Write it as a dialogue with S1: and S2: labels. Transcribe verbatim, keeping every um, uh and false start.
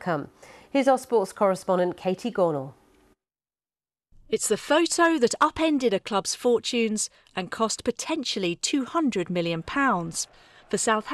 S1: outcome. Here's our sports correspondent Katie Gornall.
S2: It's the photo that upended a club's fortunes and cost potentially two hundred million pounds. For Southampton,